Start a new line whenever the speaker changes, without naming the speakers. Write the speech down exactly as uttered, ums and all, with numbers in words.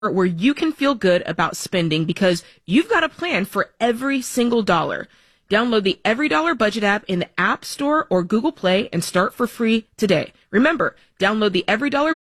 where you can feel good about spending because you've got a plan for every single dollar. Download the Every Dollar Budget app in the App Store or Google Play and start for free today. Remember, download the Every Dollar